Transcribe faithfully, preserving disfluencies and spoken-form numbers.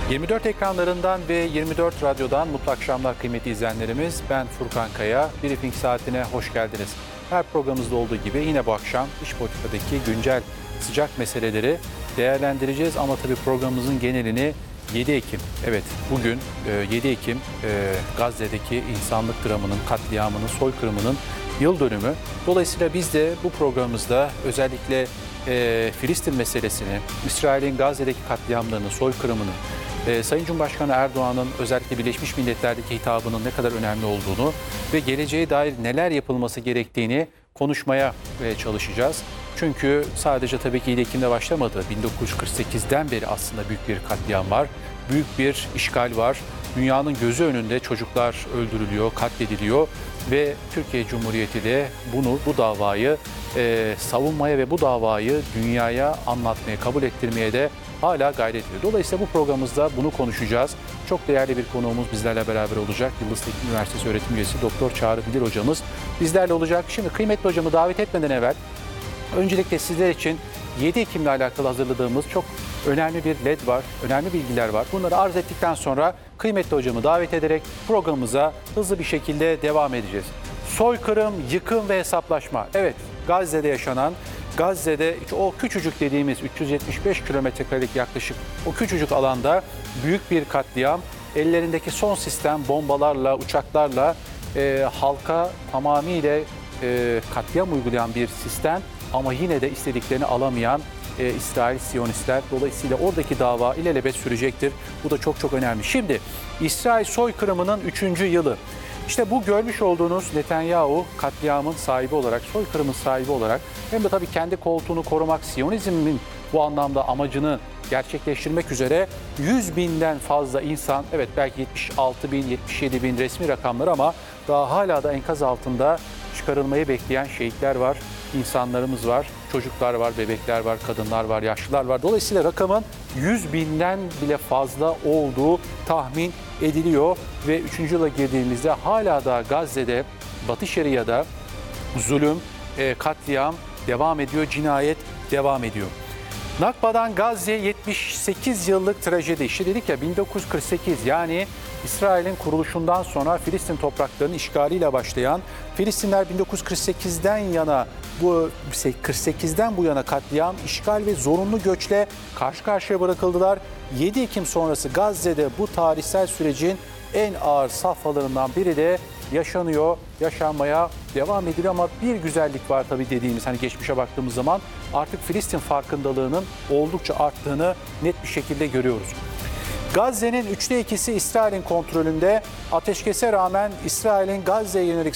yirmi dört ekranlarından ve yirmi dört radyodan mutlu akşamlar kıymetli izleyenlerimiz. Ben Furkan Kaya. Briefing saatine hoş geldiniz. Her programımızda olduğu gibi yine bu akşam iç politikadaki güncel sıcak meseleleri değerlendireceğiz. Ama tabii programımızın genelini yedi Ekim, evet bugün yedi Ekim Gazze'deki insanlık dramının, katliamının, soykırımının yıl dönümü. Dolayısıyla biz de bu programımızda özellikle e, Filistin meselesini, İsrail'in Gazze'deki katliamlarını, soykırımını, e, Sayın Cumhurbaşkanı Erdoğan'ın özellikle Birleşmiş Milletler'deki hitabının ne kadar önemli olduğunu ve geleceğe dair neler yapılması gerektiğini konuşmaya e, çalışacağız. Çünkü sadece tabii ki yedi Ekim'de başlamadı. bin dokuz yüz kırk sekizden beri aslında büyük bir katliam var. Büyük bir işgal var. Dünyanın gözü önünde çocuklar öldürülüyor, katlediliyor ve Türkiye Cumhuriyeti de bunu, bu davayı e, savunmaya ve bu davayı dünyaya anlatmaya, kabul ettirmeye de hala gayret ediyor. Dolayısıyla bu programımızda bunu konuşacağız. Çok değerli bir konuğumuz bizlerle beraber olacak. Yıldız Teknik Üniversitesi öğretim üyesi Doktor Çağrı Bilir hocamız bizlerle olacak. Şimdi kıymetli hocamı davet etmeden evvel öncelikle sizler için yedi Ekim'le alakalı hazırladığımız çok önemli bir led var, önemli bilgiler var. Bunları arz ettikten sonra kıymetli hocamı davet ederek programımıza hızlı bir şekilde devam edeceğiz. Soykırım, yıkım ve hesaplaşma. Evet, Gazze'de yaşanan, Gazze'de o küçücük dediğimiz üç yüz yetmiş beş kilometre karelik yaklaşık o küçücük alanda büyük bir katliam. Ellerindeki son sistem bombalarla, uçaklarla e, halka tamamıyla e, katliam uygulayan bir sistem. Ama yine de istediklerini alamayan e, İsrail Siyonistler. Dolayısıyla oradaki dava ilelebet sürecektir. Bu da çok çok önemli. Şimdi İsrail soykırımının üçüncü yılı. İşte bu görmüş olduğunuz Netanyahu katliamın sahibi olarak, soykırımın sahibi olarak hem de tabii kendi koltuğunu korumak, Siyonizmin bu anlamda amacını gerçekleştirmek üzere yüz binden fazla insan, evet belki yetmiş altı bin, yetmiş yedi bin resmi rakamlar ama daha hala da enkaz altında çıkarılmayı bekleyen şehitler var, insanlarımız var, çocuklar var, bebekler var, kadınlar var, yaşlılar var. Dolayısıyla rakamın yüz binden bile fazla olduğu tahmin ediliyor ve üçüncü yıla girdiğimizde hala da Gazze'de, Batı Şeria'da zulüm, katliam devam ediyor, cinayet devam ediyor. Nakba'dan Gazze yetmiş sekiz yıllık trajedi. İşte dedik ya bin dokuz yüz kırk sekiz, yani İsrail'in kuruluşundan sonra Filistin topraklarının işgaliyle başlayan, Filistinler bin dokuz yüz kırk sekizden yana bu kırk sekizden bu yana katliam, işgal ve zorunlu göçle karşı karşıya bırakıldılar. yedi Ekim sonrası Gazze'de bu tarihsel sürecin en ağır safhalarından biri de yaşanıyor, yaşanmaya devam ediliyor ama bir güzellik var tabii dediğimiz, hani geçmişe baktığımız zaman artık Filistin farkındalığının oldukça arttığını net bir şekilde görüyoruz. Gazze'nin üçte ikisi İsrail'in kontrolünde. Ateşkese rağmen İsrail'in Gazze'ye yönelik